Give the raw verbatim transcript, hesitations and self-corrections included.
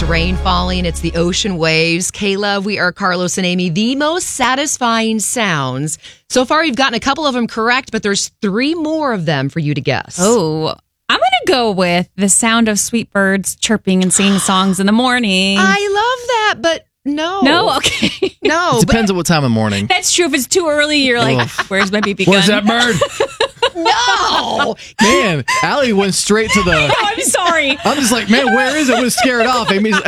It's rain falling. It's the ocean waves. Kayla, we are Carlos and Amy. The most satisfying sounds. So far, you've gotten a couple of them correct, but there's three more of them for you to guess. Oh, I'm going to go with the sound of sweet birds chirping and singing songs in the morning. I love that, but no. No? Okay. No. It depends on what time of morning. That's true. If it's too early, you're like, Ugh. where's my B B gun? Where's that bird? No. Man, Allie went straight to the... Oh, I'm sorry. I'm just like, man, where is it? I was scared off. Amy's